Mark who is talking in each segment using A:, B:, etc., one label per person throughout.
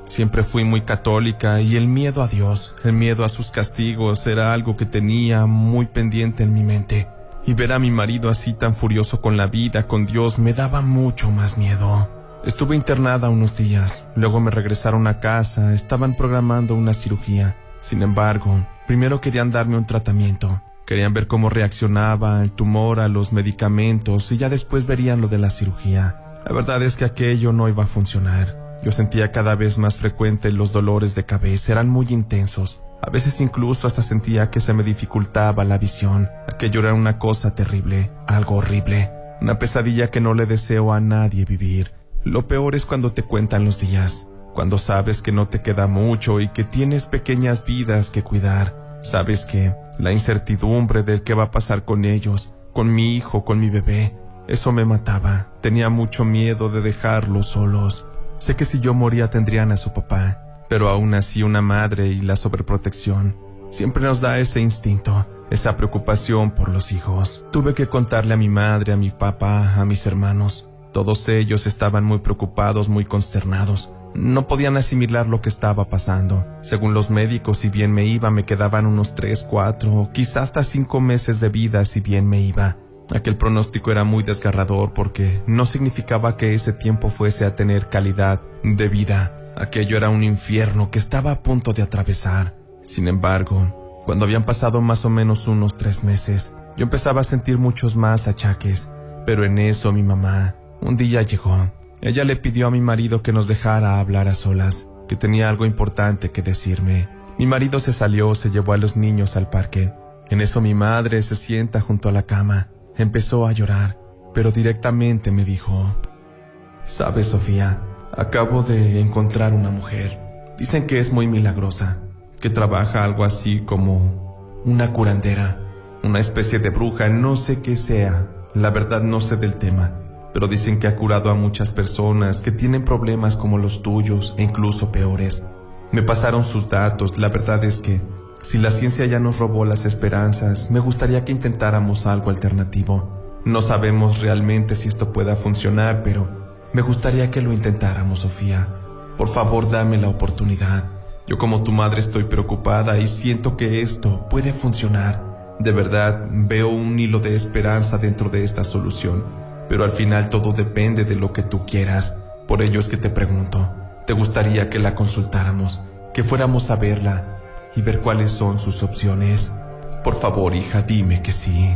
A: Siempre fui muy católica y el miedo a Dios, el miedo a sus castigos era algo que tenía muy pendiente en mi mente. Y ver a mi marido así tan furioso con la vida, con Dios, me daba mucho más miedo. Estuve internada unos días, luego me regresaron a casa, estaban programando una cirugía. Sin embargo, primero querían darme un tratamiento. Querían ver cómo reaccionaba el tumor a los medicamentos y ya después verían lo de la cirugía. La verdad es que aquello no iba a funcionar. Yo sentía cada vez más frecuente los dolores de cabeza, eran muy intensos. A veces incluso hasta sentía que se me dificultaba la visión. Aquello era una cosa terrible, algo horrible. Una pesadilla que no le deseo a nadie vivir. Lo peor es cuando te cuentan los días, cuando sabes que no te queda mucho y que tienes pequeñas vidas que cuidar. Sabes que la incertidumbre de qué va a pasar con ellos, con mi hijo, con mi bebé, eso me mataba. Tenía mucho miedo de dejarlos solos. Sé que si yo moría tendrían a su papá, pero aún así una madre y la sobreprotección siempre nos da ese instinto, esa preocupación por los hijos. Tuve que contarle a mi madre, a mi papá, a mis hermanos. Todos ellos estaban muy preocupados, muy consternados. No podían asimilar lo que estaba pasando. Según los médicos, si bien me iba, me quedaban unos 3, 4 o quizás hasta 5 meses de vida si bien me iba. Aquel pronóstico era muy desgarrador porque no significaba que ese tiempo fuese a tener calidad de vida. Aquello era un infierno que estaba a punto de atravesar. Sin embargo, cuando habían pasado más o menos unos 3 meses, yo empezaba a sentir muchos más achaques. Pero en eso mi mamá un día llegó. Ella le pidió a mi marido que nos dejara hablar a solas, que tenía algo importante que decirme. Mi marido se salió, se llevó a los niños al parque. En eso mi madre se sienta junto a la cama. Empezó a llorar, pero directamente me dijo: «¿Sabes, Sofía? Acabo de encontrar una mujer. Dicen que es muy milagrosa, que trabaja algo así como una curandera, una especie de bruja, no sé qué sea. La verdad no sé del tema, pero dicen que ha curado a muchas personas que tienen problemas como los tuyos e incluso peores. Me pasaron sus datos. La verdad es que si la ciencia ya nos robó las esperanzas, me gustaría que intentáramos algo alternativo. No sabemos realmente si esto pueda funcionar, pero me gustaría que lo intentáramos, Sofía. Por favor, dame la oportunidad. Yo como tu madre estoy preocupada y siento que esto puede funcionar. De verdad, veo un hilo de esperanza dentro de esta solución, pero al final todo depende de lo que tú quieras. Por ello es que te pregunto, ¿te gustaría que la consultáramos, que fuéramos a verla y ver cuáles son sus opciones? Por favor, hija, dime que sí».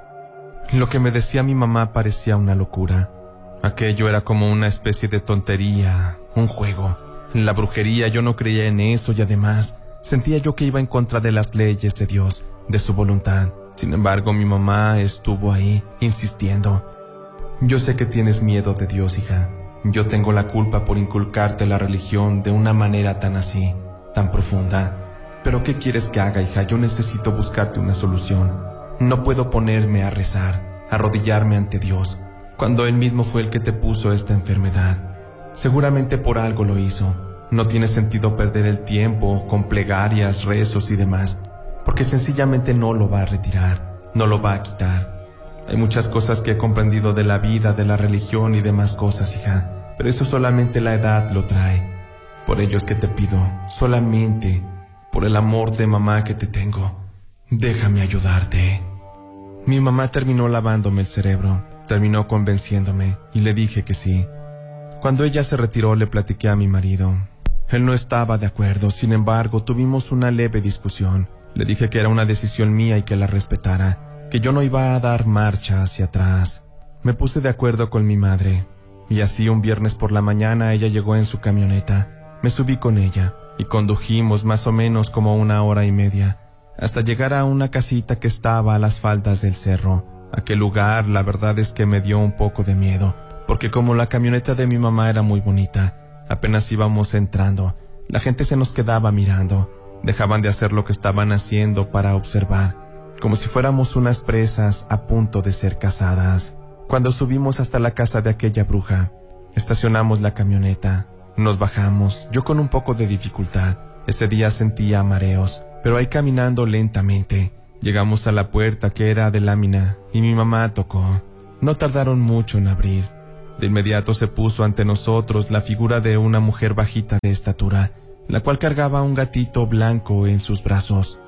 A: Lo que me decía mi mamá parecía una locura. Aquello era como una especie de tontería, un juego. La brujería, yo no creía en eso y además sentía yo que iba en contra de las leyes de Dios, de su voluntad. Sin embargo, mi mamá estuvo ahí, insistiendo. «Yo sé que tienes miedo de Dios, hija. Yo tengo la culpa por inculcarte la religión de una manera tan así, tan profunda. Pero ¿qué quieres que haga, hija? Yo necesito buscarte una solución. No puedo ponerme a rezar, a arrodillarme ante Dios, cuando Él mismo fue el que te puso esta enfermedad. Seguramente por algo lo hizo. No tiene sentido perder el tiempo con plegarias, rezos y demás, porque sencillamente no lo va a retirar, no lo va a quitar. Hay muchas cosas que he comprendido de la vida, de la religión y demás cosas, hija, pero eso solamente la edad lo trae. Por ello es que te pido, solamente por el amor de mamá que te tengo, déjame ayudarte». Mi mamá terminó lavándome el cerebro, terminó convenciéndome y le dije que sí. Cuando ella se retiró le platiqué a mi marido. Él no estaba de acuerdo, sin embargo tuvimos una leve discusión. Le dije que era una decisión mía y que la respetara, que yo no iba a dar marcha hacia atrás. Me puse de acuerdo con mi madre y así un viernes por la mañana ella llegó en su camioneta. Me subí con ella y condujimos más o menos como 1 hora y media hasta llegar a una casita que estaba a las faldas del cerro. Aquel lugar, la verdad es que me dio un poco de miedo, porque como la camioneta de mi mamá era muy bonita, apenas íbamos entrando, la gente se nos quedaba mirando, dejaban de hacer lo que estaban haciendo para observar, como si fuéramos unas presas a punto de ser cazadas. Cuando subimos hasta la casa de aquella bruja, estacionamos la camioneta, nos bajamos, yo con un poco de dificultad. Ese día sentía mareos, pero ahí caminando lentamente, llegamos a la puerta que era de lámina y mi mamá tocó. No tardaron mucho en abrir. De inmediato se puso ante nosotros la figura de una mujer bajita de estatura, la cual cargaba un gatito blanco en sus brazos.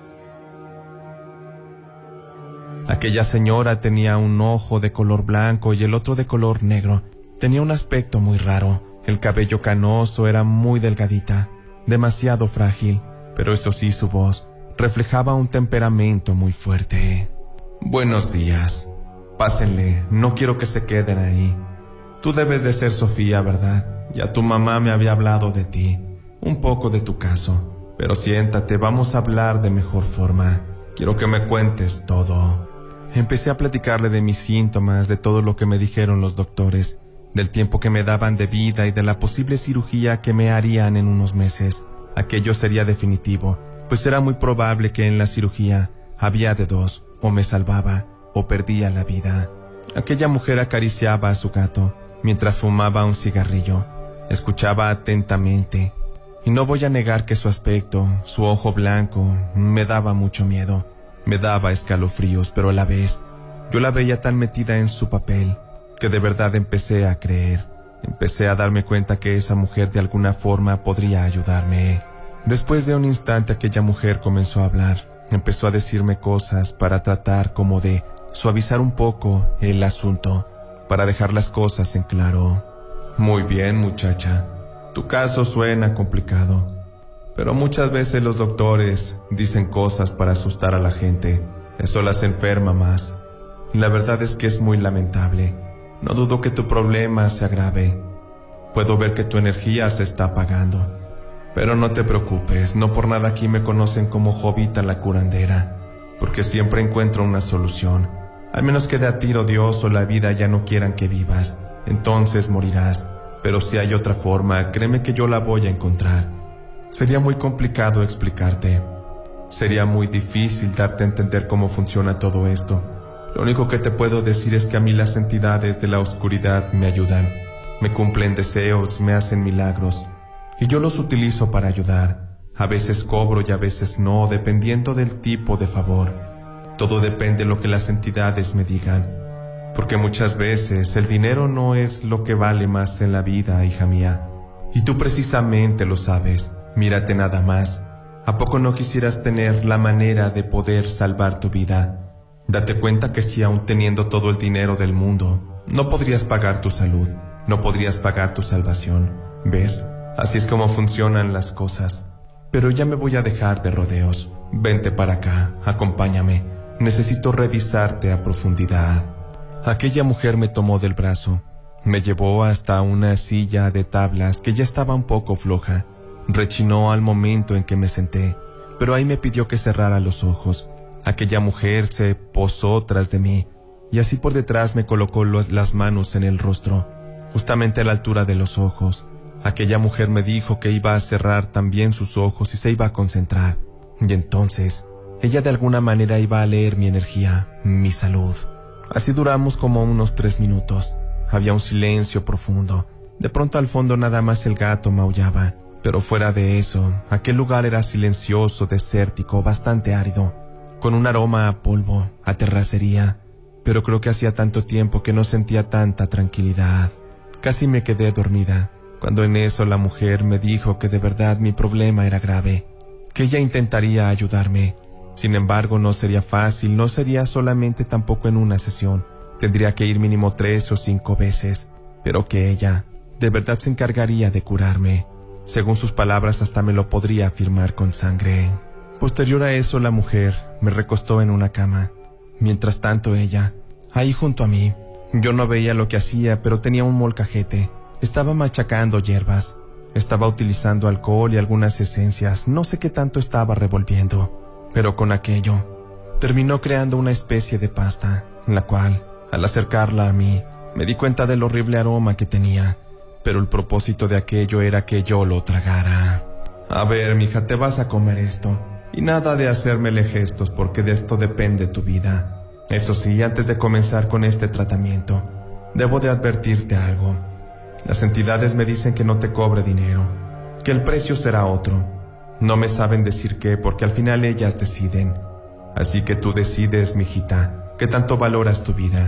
A: Aquella señora tenía un ojo de color blanco y el otro de color negro. Tenía un aspecto muy raro. El cabello canoso, era muy delgadita, demasiado frágil, pero eso sí, su voz reflejaba un temperamento muy fuerte. Buenos días. Pásenle, no quiero que se queden ahí. Tú debes de ser Sofía, ¿verdad? Ya tu mamá me había hablado de ti, un poco de tu caso. Pero siéntate, vamos a hablar de mejor forma. Quiero que me cuentes todo. Empecé a platicarle de mis síntomas, de todo lo que me dijeron los doctores, del tiempo que me daban de vida y de la posible cirugía que me harían en unos meses. Aquello sería definitivo, pues era muy probable que en la cirugía había de dos, o me salvaba o perdía la vida. Aquella mujer acariciaba a su gato mientras fumaba un cigarrillo. Escuchaba atentamente, y no voy a negar que su aspecto, su ojo blanco, me daba mucho miedo. Me daba escalofríos, pero a la vez yo la veía tan metida en su papel que de verdad empecé a creer. Empecé a darme cuenta que esa mujer de alguna forma podría ayudarme. Después de un instante aquella mujer comenzó a hablar. Empezó a decirme cosas para tratar como de suavizar un poco el asunto, para dejar las cosas en claro. Muy bien, muchacha. Tu caso suena complicado, pero muchas veces los doctores dicen cosas para asustar a la gente. Eso las enferma más. La verdad es que es muy lamentable. No dudo que tu problema se agrave. Puedo ver que tu energía se está apagando. Pero no te preocupes, no por nada aquí me conocen como Jovita la curandera, porque siempre encuentro una solución. Al menos que de a tiro Dios o la vida ya no quieran que vivas, entonces morirás. Pero si hay otra forma, créeme que yo la voy a encontrar. Sería muy complicado explicarte. Sería muy difícil darte a entender cómo funciona todo esto. Lo único que te puedo decir es que a mí las entidades de la oscuridad me ayudan. Me cumplen deseos, me hacen milagros. Y yo los utilizo para ayudar. A veces cobro y a veces no, dependiendo del tipo de favor. Todo depende de lo que las entidades me digan. Porque muchas veces el dinero no es lo que vale más en la vida, hija mía. Y tú precisamente lo sabes. Mírate nada más. ¿A poco no quisieras tener la manera de poder salvar tu vida? Date cuenta que si aún teniendo todo el dinero del mundo, no podrías pagar tu salud, no podrías pagar tu salvación. ¿Ves? Así es como funcionan las cosas. Pero ya me voy a dejar de rodeos. Vente para acá, acompáñame. Necesito revisarte a profundidad. Aquella mujer me tomó del brazo. Me llevó hasta una silla de tablas que ya estaba un poco floja. Rechinó al momento en que me senté, pero ahí me pidió que cerrara los ojos. Aquella mujer se posó tras de mí y así por detrás me colocó las manos en el rostro, justamente a la altura de los ojos. Aquella mujer me dijo que iba a cerrar también sus ojos y se iba a concentrar. Y entonces, ella de alguna manera iba a leer mi energía, mi salud. Así duramos como unos 3 minutos. Había un silencio profundo. De pronto al fondo nada más el gato maullaba. Pero fuera de eso, aquel lugar era silencioso, desértico, bastante árido, con un aroma a polvo, a terracería. Pero creo que hacía tanto tiempo que no sentía tanta tranquilidad. Casi me quedé dormida, cuando en eso la mujer me dijo que de verdad mi problema era grave, que ella intentaría ayudarme. Sin embargo, no sería fácil, no sería solamente tampoco en una sesión. Tendría que ir mínimo 3 o 5 veces, pero que ella de verdad se encargaría de curarme. Según sus palabras, hasta me lo podría afirmar con sangre. Posterior a eso, la mujer me recostó en una cama. Mientras tanto, ella, ahí junto a mí, yo no veía lo que hacía, pero tenía un molcajete. Estaba machacando hierbas. Estaba utilizando alcohol y algunas esencias. No sé qué tanto estaba revolviendo, pero con aquello terminó creando una especie de pasta, la cual, al acercarla a mí, me di cuenta del horrible aroma que tenía. Pero el propósito de aquello era que yo lo tragara. A ver, mija, te vas a comer esto. Y nada de hacérmele gestos, porque de esto depende tu vida. Eso sí, antes de comenzar con este tratamiento, debo de advertirte algo. Las entidades me dicen que no te cobre dinero, que el precio será otro. No me saben decir qué, porque al final ellas deciden. Así que tú decides, mijita, qué tanto valoras tu vida.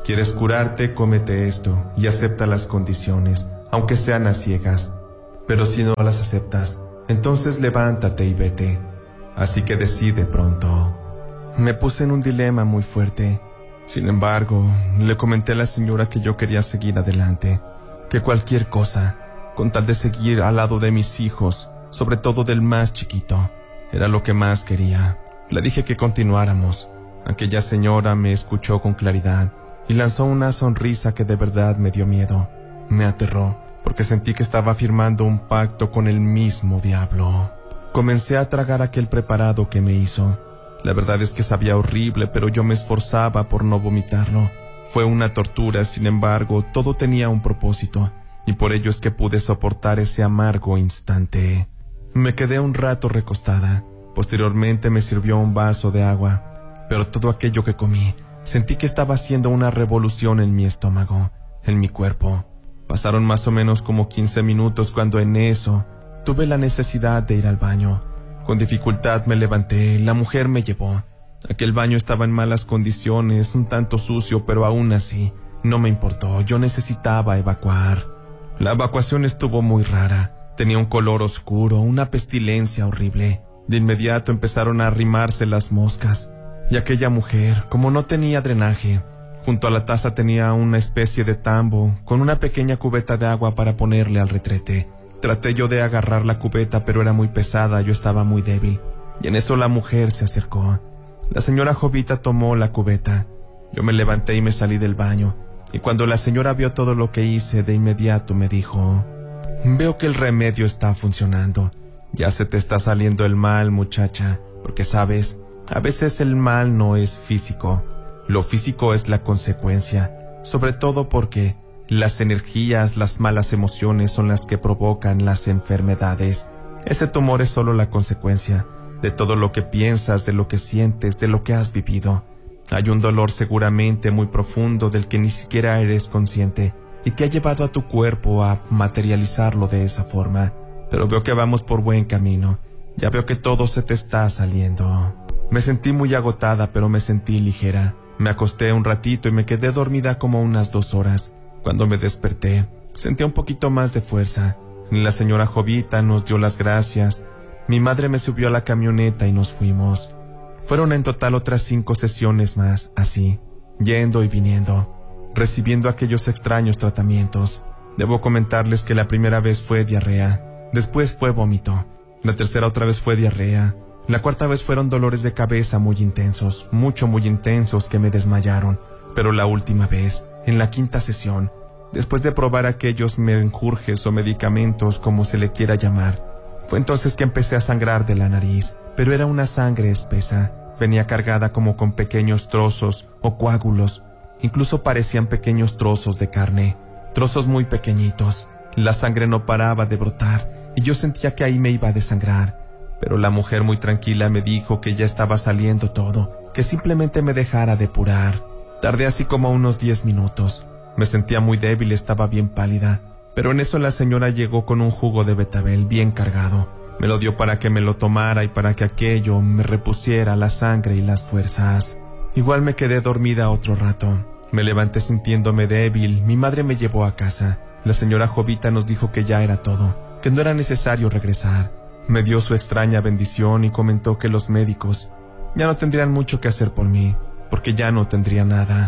A: ¿Quieres curarte? Cómete esto y acepta las condiciones, aunque sean a ciegas. Pero si no las aceptas, entonces levántate y vete. Así que decide pronto. Me puse en un dilema muy fuerte. Sin embargo, le comenté a la señora que yo quería seguir adelante, que cualquier cosa, con tal de seguir al lado de mis hijos, sobre todo del más chiquito, era lo que más quería. Le dije que continuáramos. Aquella señora me escuchó con claridad y lanzó una sonrisa que de verdad me dio miedo. Me aterró, porque sentí que estaba firmando un pacto con el mismo diablo. Comencé a tragar aquel preparado que me hizo. La verdad es que sabía horrible, pero yo me esforzaba por no vomitarlo. Fue una tortura, sin embargo, todo tenía un propósito, y por ello es que pude soportar ese amargo instante. Me quedé un rato recostada. Posteriormente me sirvió un vaso de agua, pero todo aquello que comí, sentí que estaba haciendo una revolución en mi estómago, en mi cuerpo. Pasaron más o menos como 15 minutos cuando en eso tuve la necesidad de ir al baño. Con dificultad me levanté, la mujer me llevó. Aquel baño estaba en malas condiciones, un tanto sucio, pero aún así, no me importó, yo necesitaba evacuar. La evacuación estuvo muy rara, tenía un color oscuro, una pestilencia horrible. De inmediato empezaron a arrimarse las moscas, y aquella mujer, como no tenía drenaje, junto a la taza tenía una especie de tambo, con una pequeña cubeta de agua para ponerle al retrete. Traté yo de agarrar la cubeta, pero era muy pesada, yo estaba muy débil, y en eso la mujer se acercó. La señora Jovita tomó la cubeta. Yo me levanté y me salí del baño, y cuando la señora vio todo lo que hice, de inmediato me dijo: «Veo que el remedio está funcionando. Ya se te está saliendo el mal, muchacha, porque sabes, a veces el mal no es físico. Lo físico es la consecuencia, sobre todo porque las energías, las malas emociones son las que provocan las enfermedades. Ese tumor es solo la consecuencia de todo lo que piensas, de lo que sientes, de lo que has vivido. Hay un dolor seguramente muy profundo del que ni siquiera eres consciente y que ha llevado a tu cuerpo a materializarlo de esa forma. Pero veo que vamos por buen camino. Ya veo que todo se te está saliendo». Me sentí muy agotada, pero me sentí ligera. Me acosté un ratito y me quedé dormida como unas 2 horas. Cuando me desperté, sentí un poquito más de fuerza. La señora Jovita nos dio las gracias. Mi madre me subió a la camioneta y nos fuimos. Fueron en total otras 5 sesiones más, así, yendo y viniendo, recibiendo aquellos extraños tratamientos. Debo comentarles que la primera vez fue diarrea, después fue vómito, la tercera otra vez fue diarrea, la cuarta vez fueron dolores de cabeza muy intensos, muy intensos que me desmayaron, pero la última vez, en la 5ª sesión, después de probar aquellos menjurjes o medicamentos como se le quiera llamar, fue entonces que empecé a sangrar de la nariz, pero era una sangre espesa, venía cargada como con pequeños trozos o coágulos, incluso parecían pequeños trozos de carne, trozos muy pequeñitos. La sangre no paraba de brotar y yo sentía que ahí me iba a desangrar, pero la mujer muy tranquila me dijo que ya estaba saliendo todo, que simplemente me dejara depurar. Tardé así como unos 10 minutos. Me sentía muy débil, estaba bien pálida, pero en eso la señora llegó con un jugo de betabel bien cargado. Me lo dio para que me lo tomara y para que aquello me repusiera la sangre y las fuerzas. Igual me quedé dormida otro rato. Me levanté sintiéndome débil. Mi madre me llevó a casa. La señora Jovita nos dijo que ya era todo, que no era necesario regresar. Me dio su extraña bendición y comentó que los médicos ya no tendrían mucho que hacer por mí, porque ya no tendría nada.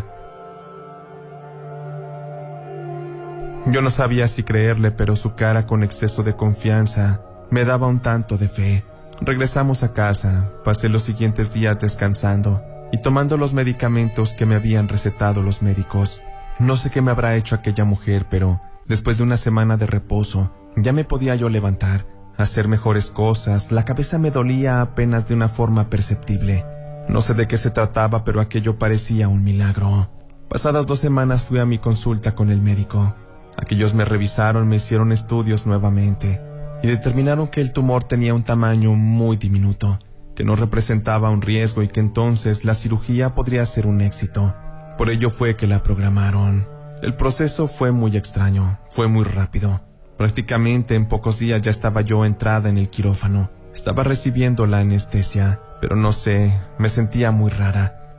A: Yo no sabía si creerle, pero su cara con exceso de confianza me daba un tanto de fe. Regresamos a casa, pasé los siguientes días descansando y tomando los medicamentos que me habían recetado los médicos. No sé qué me habrá hecho aquella mujer, pero después de una semana de reposo, ya me podía yo levantar, hacer mejores cosas. La cabeza me dolía apenas de una forma perceptible. No sé de qué se trataba, pero aquello parecía un milagro. Pasadas 2 semanas fui a mi consulta con el médico. Aquellos me revisaron, me hicieron estudios nuevamente y determinaron que el tumor tenía un tamaño muy diminuto, que no representaba un riesgo y que entonces la cirugía podría ser un éxito. Por ello fue que la programaron. El proceso fue muy extraño, fue muy rápido. Prácticamente en pocos días ya estaba yo entrada en el quirófano. Estaba recibiendo la anestesia, pero no sé, me sentía muy rara.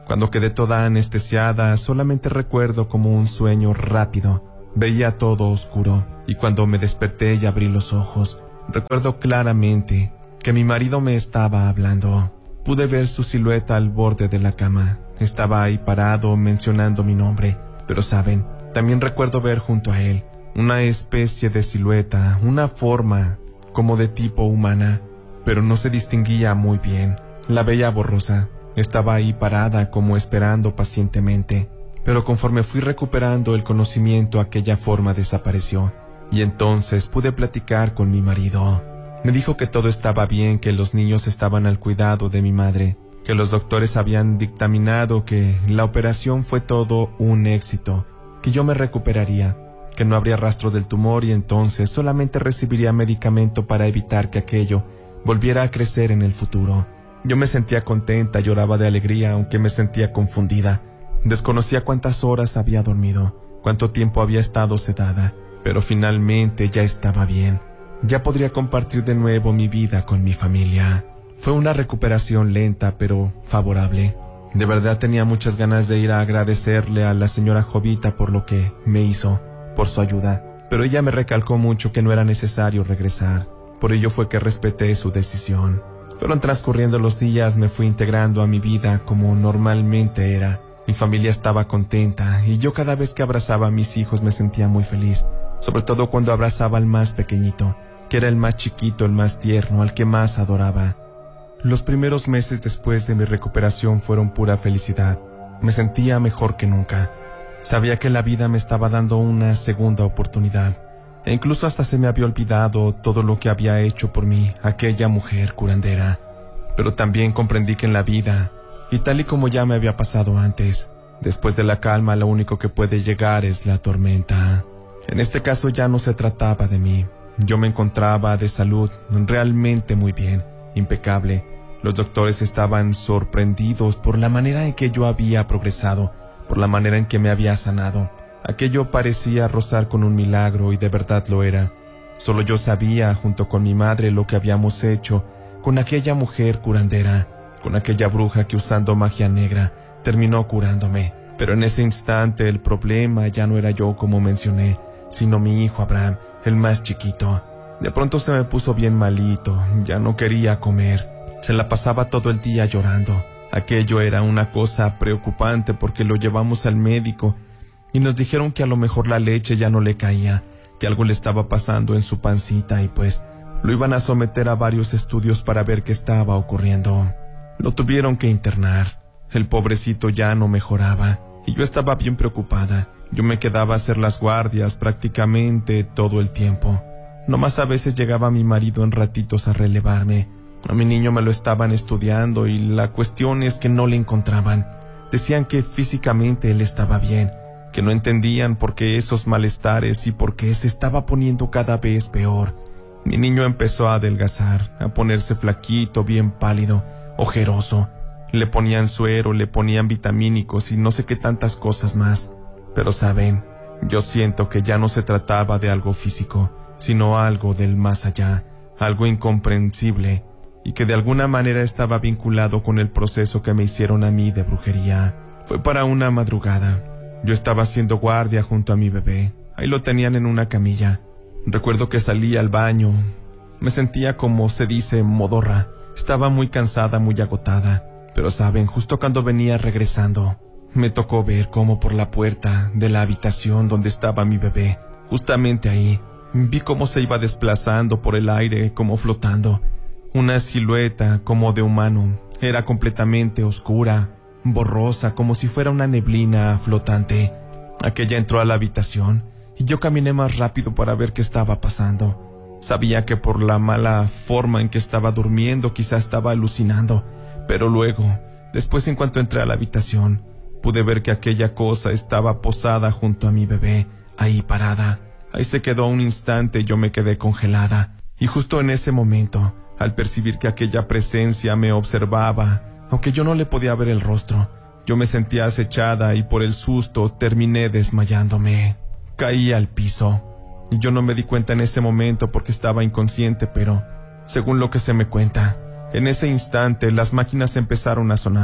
A: Cuando quedé toda anestesiada, solamente recuerdo como un sueño rápido. Veía todo oscuro, y cuando me desperté y abrí los ojos, recuerdo claramente que mi marido me estaba hablando. Pude ver su silueta al borde de la cama. Estaba ahí parado mencionando mi nombre. Pero saben, también recuerdo ver junto a él una especie de silueta, una forma como de tipo humana, pero no se distinguía muy bien. La veía borrosa. Estaba ahí parada como esperando pacientemente. Pero conforme fui recuperando el conocimiento, aquella forma desapareció. Y entonces pude platicar con mi marido. Me dijo que todo estaba bien, que los niños estaban al cuidado de mi madre, que los doctores habían dictaminado que la operación fue todo un éxito, que yo me recuperaría, que no habría rastro del tumor y entonces solamente recibiría medicamento para evitar que aquello volviera a crecer en el futuro. Yo me sentía contenta, lloraba de alegría, aunque me sentía confundida. Desconocía cuántas horas había dormido, cuánto tiempo había estado sedada, pero finalmente ya estaba bien. Ya podría compartir de nuevo mi vida con mi familia. Fue una recuperación lenta, pero favorable. De verdad tenía muchas ganas de ir a agradecerle a la señora Jovita por lo que me hizo, por su ayuda, pero ella me recalcó mucho que no era necesario regresar. Por ello fue que respeté su decisión. Fueron transcurriendo los días, me fui integrando a mi vida como normalmente era. Mi familia estaba contenta y yo cada vez que abrazaba a mis hijos me sentía muy feliz, sobre todo cuando abrazaba al más pequeñito, que era el más chiquito, el más tierno, al que más adoraba. Los primeros meses después de mi recuperación fueron pura felicidad. Me sentía mejor que nunca. Sabía que la vida me estaba dando una segunda oportunidad. E incluso hasta se me había olvidado todo lo que había hecho por mí aquella mujer curandera. Pero también comprendí que en la vida, y tal y como ya me había pasado antes, después de la calma lo único que puede llegar es la tormenta. En este caso ya no se trataba de mí. Yo me encontraba de salud realmente muy bien, impecable. Los doctores estaban sorprendidos por la manera en que yo había progresado, por la manera en que me había sanado. Aquello parecía rozar con un milagro y de verdad lo era. Solo yo sabía, junto con mi madre, lo que habíamos hecho con aquella mujer curandera, con aquella bruja que usando magia negra terminó curándome. Pero en ese instante el problema ya no era yo, como mencioné, sino mi hijo Abraham, el más chiquito. De pronto se me puso bien malito, ya no quería comer. Se la pasaba todo el día llorando. Aquello era una cosa preocupante porque lo llevamos al médico y nos dijeron que a lo mejor la leche ya no le caía, que algo le estaba pasando en su pancita y pues lo iban a someter a varios estudios para ver qué estaba ocurriendo. Lo tuvieron que internar. El pobrecito ya no mejoraba y yo estaba bien preocupada. Yo me quedaba a hacer las guardias prácticamente todo el tiempo. Nomás a veces llegaba mi marido en ratitos a relevarme. A mi niño me lo estaban estudiando y la cuestión es que no le encontraban. Decían que físicamente él estaba bien, que no entendían por qué esos malestares y por qué se estaba poniendo cada vez peor. Mi niño empezó a adelgazar, a ponerse flaquito, bien pálido, ojeroso. Le ponían suero, le ponían vitamínicos y no sé qué tantas cosas más. Pero saben, yo siento que ya no se trataba de algo físico, sino algo del más allá, algo incomprensible, y que de alguna manera estaba vinculado con el proceso que me hicieron a mí de brujería. Fue para una madrugada. Yo estaba haciendo guardia junto a mi bebé. Ahí lo tenían en una camilla. Recuerdo que salí al baño. Me sentía como se dice, modorra. Estaba muy cansada, muy agotada. Pero saben, justo cuando venía regresando, me tocó ver cómo por la puerta de la habitación donde estaba mi bebé, justamente ahí, vi cómo se iba desplazando por el aire, como flotando. Una silueta como de humano. Era completamente oscura, borrosa, como si fuera una neblina flotante. Aquella entró a la habitación y yo caminé más rápido para ver qué estaba pasando. Sabía que por la mala forma en que estaba durmiendo quizá estaba alucinando, pero luego, después en cuanto entré a la habitación, pude ver que aquella cosa estaba posada junto a mi bebé, ahí parada. Ahí se quedó un instante y yo me quedé congelada. Y justo en ese momento, al percibir que aquella presencia me observaba, aunque yo no le podía ver el rostro, yo me sentía acechada y por el susto terminé desmayándome. Caí al piso. Y yo no me di cuenta en ese momento porque estaba inconsciente, pero, según lo que se me cuenta, en ese instante las máquinas empezaron a sonar.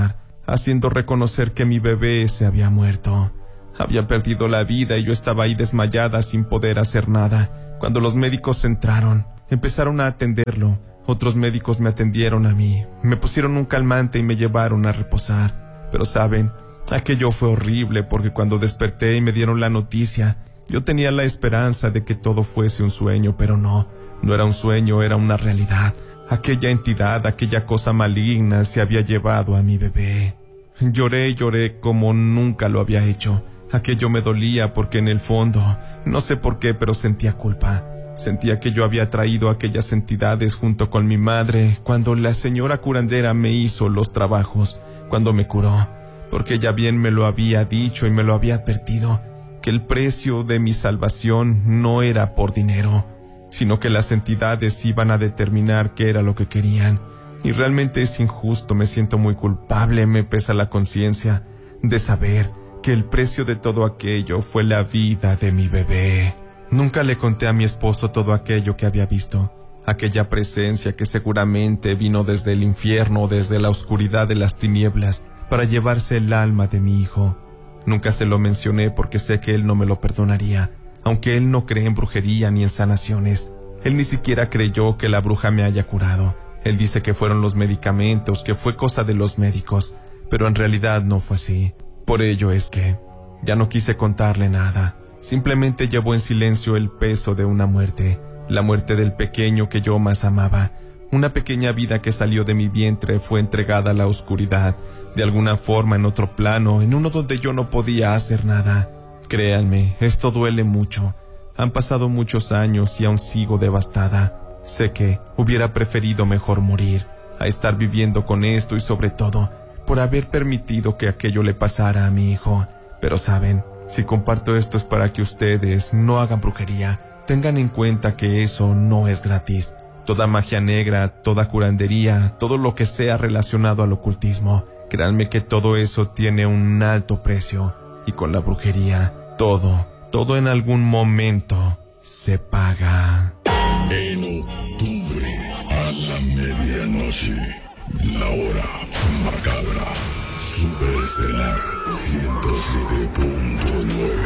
A: haciendo reconocer que mi bebé se había muerto. Había perdido la vida y yo estaba ahí desmayada sin poder hacer nada. Cuando los médicos entraron, empezaron a atenderlo. Otros médicos me atendieron a mí, me pusieron un calmante y me llevaron a reposar. Pero saben, aquello fue horrible porque cuando desperté y me dieron la noticia, yo tenía la esperanza de que todo fuese un sueño, pero no era un sueño, era una realidad. Aquella entidad, aquella cosa maligna se había llevado a mi bebé. Lloré y lloré como nunca lo había hecho. Aquello me dolía porque en el fondo, no sé por qué, pero sentía culpa. Sentía que yo había traído aquellas entidades junto con mi madre cuando la señora curandera me hizo los trabajos, cuando me curó, porque ella bien me lo había dicho y me lo había advertido, que el precio de mi salvación no era por dinero, sino que las entidades iban a determinar qué era lo que querían. Y realmente es injusto, me siento muy culpable, me pesa la conciencia de saber que el precio de todo aquello fue la vida de mi bebé. Nunca le conté a mi esposo todo aquello que había visto, aquella presencia que seguramente vino desde el infierno o desde la oscuridad de las tinieblas para llevarse el alma de mi hijo. Nunca se lo mencioné porque sé que él no me lo perdonaría, aunque él no cree en brujería ni en sanaciones. Él ni siquiera creyó que la bruja me haya curado. Él dice que fueron los medicamentos, que fue cosa de los médicos, pero en realidad no fue así. Por ello es que ya no quise contarle nada. Simplemente llevó en silencio el peso de una muerte, la muerte del pequeño que yo más amaba. Una pequeña vida que salió de mi vientre fue entregada a la oscuridad, de alguna forma en otro plano, en uno donde yo no podía hacer nada. Créanme, esto duele mucho. Han pasado muchos años y aún sigo devastada. Sé que hubiera preferido mejor morir, a estar viviendo con esto y sobre todo, por haber permitido que aquello le pasara a mi hijo. Pero saben, si comparto esto es para que ustedes no hagan brujería. Tengan en cuenta que eso no es gratis. Toda magia negra, toda curandería, todo lo que sea relacionado al ocultismo, créanme que todo eso tiene un alto precio. Y con la brujería, todo en algún momento se paga.
B: En octubre, a la medianoche, la hora macabra, Superestelar 107.9.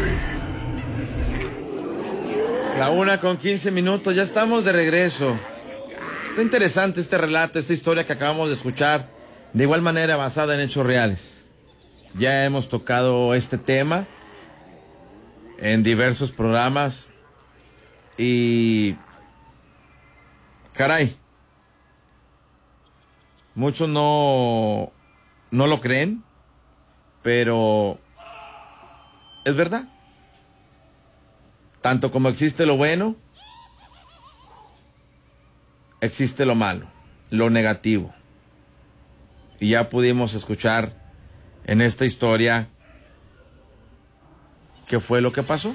C: La 1:15, ya estamos de regreso. Está interesante este relato, esta historia que acabamos de escuchar, de igual manera basada en hechos reales. Ya hemos tocado este tema en diversos programas y caray, muchos no lo creen, pero es verdad. Tanto como existe lo bueno, existe lo malo, lo negativo. Y ya pudimos escuchar en esta historia qué fue lo que pasó.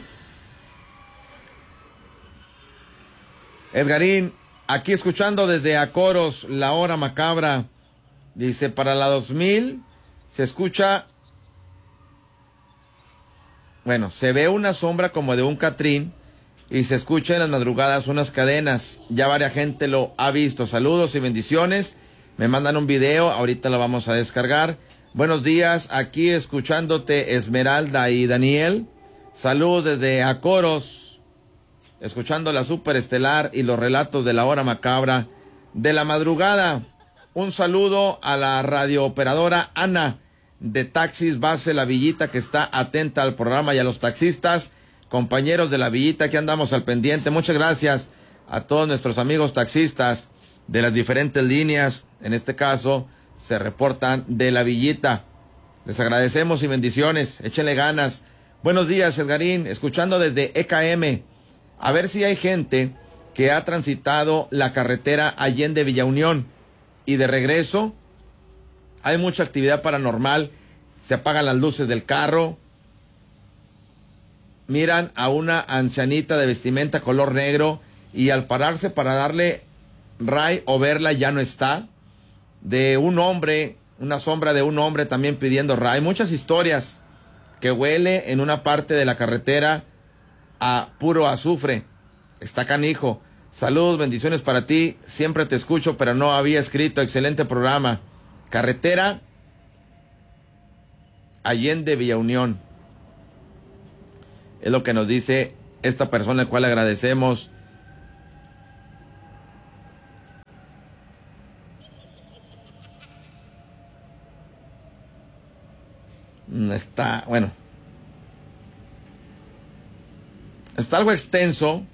C: Edgarín, aquí escuchando desde Acoros, la hora macabra, dice, para la 2000 se escucha, bueno, se ve una sombra como de un catrín y se escucha en las madrugadas unas cadenas. Ya varias gente lo ha visto. Saludos y bendiciones. Me mandan un video, ahorita lo vamos a descargar. Buenos días, aquí escuchándote Esmeralda y Daniel. Saludos desde Acoros, escuchando la Superestelar y los relatos de la hora macabra de la madrugada. Un saludo a la radiooperadora Ana de Taxis Base La Villita, que está atenta al programa, y a los taxistas, compañeros de La Villita, que andamos al pendiente. Muchas gracias a todos nuestros amigos taxistas de las diferentes líneas. En este caso, se reportan de La Villita. Les agradecemos y bendiciones. Échenle ganas. Buenos días, Edgarín. Escuchando desde EKM. A ver si hay gente que ha transitado la carretera Allende Villa Unión y de regreso hay mucha actividad paranormal. Se apagan las luces del carro. Miran a una ancianita de vestimenta color negro y al pararse para darle ray o verla ya no está. De un hombre, una sombra de un hombre también pidiendo ray. Muchas historias. Que huele en una parte de la carretera a puro azufre. Está canijo. Saludos, bendiciones para ti. Siempre te escucho, pero no había escrito. Excelente programa. Carretera Allende Villa Unión. Es lo que nos dice esta persona, al cual le agradecemos. Está, bueno, está algo extenso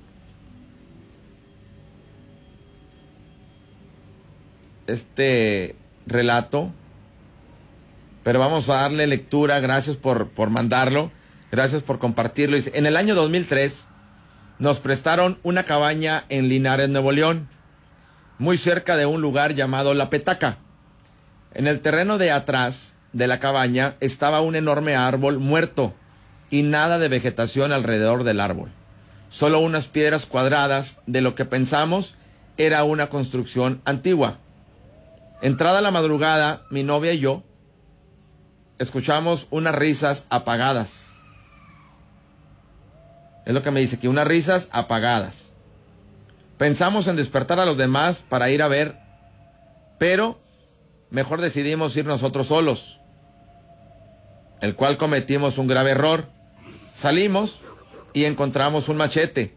C: este relato, pero vamos a darle lectura. Gracias por mandarlo, gracias por compartirlo. Dice, en el año 2003 nos prestaron una cabaña en Linares, Nuevo León, muy cerca de un lugar llamado La Petaca. En el terreno de atrás de la cabaña estaba un enorme árbol muerto y nada de vegetación alrededor del árbol. Solo unas piedras cuadradas de lo que pensamos era una construcción antigua. Entrada la madrugada, mi novia y yo escuchamos unas risas apagadas. Es lo que me dice, que unas risas apagadas. Pensamos en despertar a los demás para ir a ver, pero mejor decidimos ir nosotros solos, el cual cometimos un grave error. Salimos y encontramos un machete.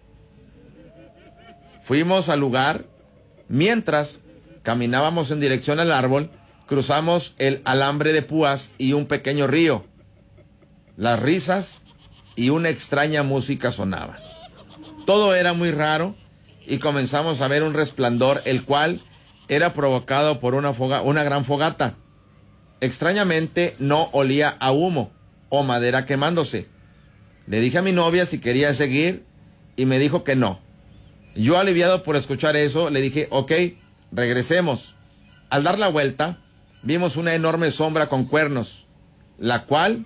C: Fuimos al lugar. Mientras caminábamos en dirección al árbol, cruzamos el alambre de púas y un pequeño río. Las risas y una extraña música sonaban. Todo era muy raro y comenzamos a ver un resplandor, el cual era provocado por una gran fogata. Extrañamente no olía a humo o madera quemándose. Le dije a mi novia si quería seguir y me dijo que no. Yo, aliviado por escuchar eso, le dije, ok, regresemos. Al dar la vuelta, vimos una enorme sombra con cuernos, la cual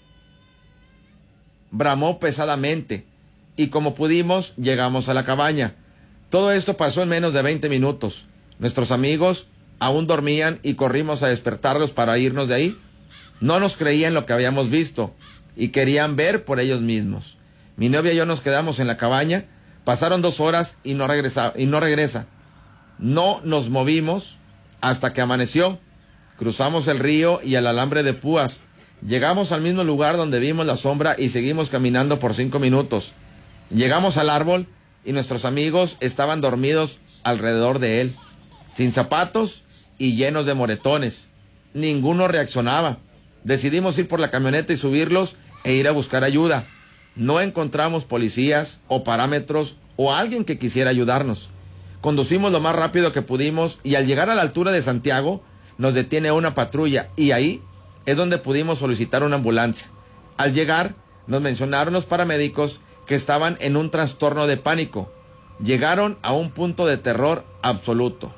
C: bramó pesadamente, y como pudimos, llegamos a la cabaña. Todo esto pasó en menos de 20 minutos. Nuestros amigos aún dormían y corrimos a despertarlos para irnos de ahí. No nos creían lo que habíamos visto y querían ver por ellos mismos. Mi novia y yo nos quedamos en la cabaña. Pasaron 2 horas y no regresa. No nos movimos hasta que amaneció. Cruzamos el río y el alambre de púas. Llegamos al mismo lugar donde vimos la sombra y seguimos caminando por 5 minutos. Llegamos al árbol y nuestros amigos estaban dormidos alrededor de él, sin zapatos y llenos de moretones. Ninguno reaccionaba. Decidimos ir por la camioneta y subirlos e ir a buscar ayuda. No encontramos policías o parámetros o alguien que quisiera ayudarnos. Conducimos lo más rápido que pudimos y al llegar a la altura de Santiago nos detiene una patrulla y ahí es donde pudimos solicitar una ambulancia. Al llegar nos mencionaron los paramédicos que estaban en un trastorno de pánico. Llegaron a un punto de terror absoluto.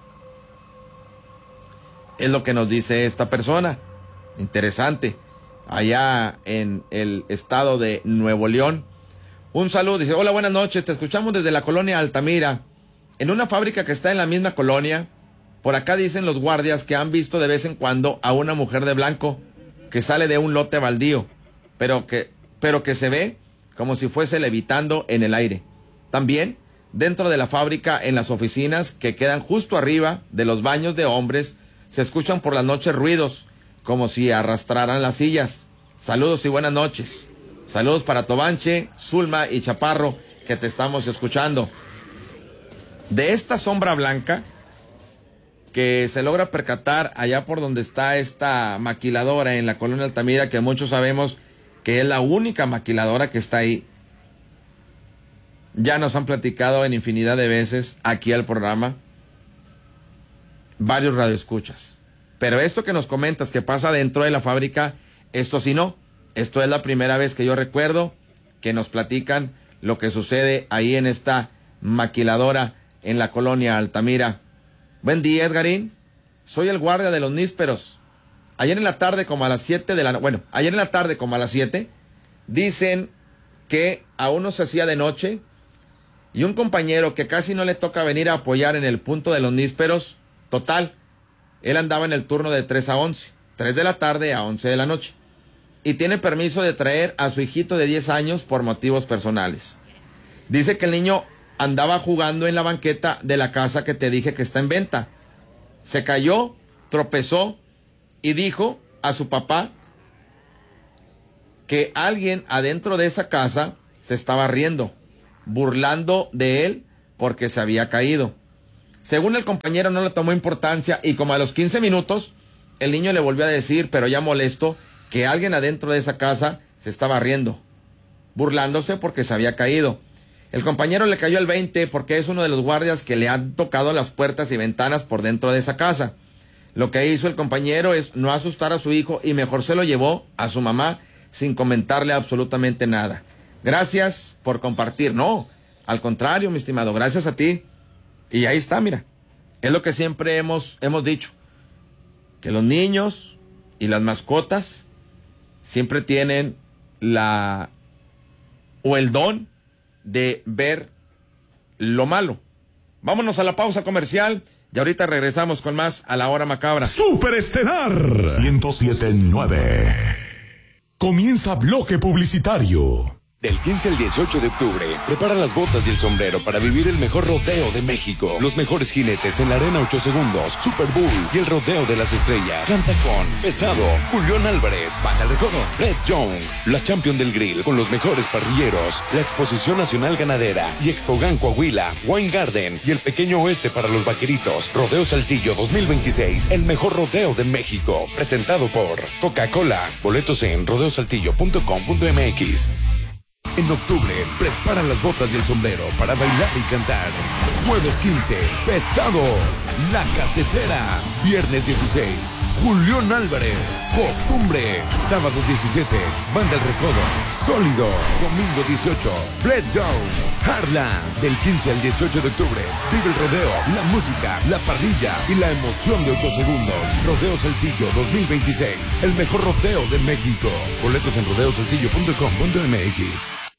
C: Es lo que nos dice esta persona. Interesante. Allá en el estado de Nuevo León. Un saludo. Dice, hola, buenas noches. Te escuchamos desde la colonia Altamira. En una fábrica que está en la misma colonia. Por acá dicen los guardias que han visto de vez en cuando a una mujer de blanco que sale de un lote baldío, pero que se ve como si fuese levitando en el aire. También dentro de la fábrica, en las oficinas que quedan justo arriba de los baños de hombres, se escuchan por las noches ruidos como si arrastraran las sillas. Saludos y buenas noches. Saludos para Tobanche, Zulma y Chaparro, que te estamos escuchando. De esta sombra blanca que se logra percatar allá por donde está esta maquiladora en la colonia Altamira, que muchos sabemos que es la única maquiladora que está ahí. Ya nos han platicado en infinidad de veces aquí al programa varios radioescuchas. Pero esto que nos comentas que pasa dentro de la fábrica, esto sí no. Esto es la primera vez que yo recuerdo que nos platican lo que sucede ahí en esta maquiladora en la colonia Altamira. Buen día, Edgarín. Soy el guardia de los nísperos. Ayer en la tarde como a las 7 dicen que aún no se hacía de noche y un compañero que casi no le toca venir a apoyar en el punto de los nísperos, total, él andaba en el turno de 3 a 11, 3 de la tarde a 11 de la noche, y tiene permiso de traer a su hijito de 10 años por motivos personales. Dice que el niño andaba jugando en la banqueta de la casa que te dije que está en venta. Se cayó, tropezó y dijo a su papá que alguien adentro de esa casa se estaba riendo, burlando de él porque se había caído. Según el compañero no le tomó importancia y como a los 15 minutos el niño le volvió a decir, pero ya molesto, que alguien adentro de esa casa se estaba riendo, burlándose porque se había caído. El compañero le cayó el 20 porque es uno de los guardias que le han tocado las puertas y ventanas por dentro de esa casa. Lo que hizo el compañero es no asustar a su hijo y mejor se lo llevó a su mamá sin comentarle absolutamente nada. Gracias por compartir. No, al contrario, mi estimado, gracias a ti. Y ahí está, mira. Es lo que siempre hemos dicho. Que los niños y las mascotas siempre tienen el don de ver lo malo. Vámonos a la pausa comercial y ahorita regresamos con más a la hora macabra.
B: Superestelar 107.9. Comienza bloque publicitario.
D: Del 15 al 18 de octubre, prepara las botas y el sombrero para vivir el mejor rodeo de México. Los mejores jinetes en la Arena 8 Segundos, Super Bowl y el Rodeo de las Estrellas. Canta con Pesado, Julián Álvarez, Banda El Recodo, Red Young, la Champion del Grill con los mejores parrilleros, la Exposición Nacional Ganadera y Expogan Coahuila, Wine Garden y el Pequeño Oeste para los Vaqueritos. Rodeo Saltillo 2026, el mejor rodeo de México. Presentado por Coca-Cola. Boletos en rodeosaltillo.com.mx. En octubre, prepara las botas y el sombrero para bailar y cantar. Jueves 15, Pesado, La Casetera. Viernes 16, Julián Álvarez, Costumbre. Sábado 17, Banda El Recodo, Sólido. Domingo 18, Red Young, Harlan. Del 15 al 18 de octubre, vive el rodeo, la música, la parrilla y la emoción de 8 segundos. Rodeo Saltillo 2026, el mejor rodeo de México. Boletos en rodeosaltillo.com.mx.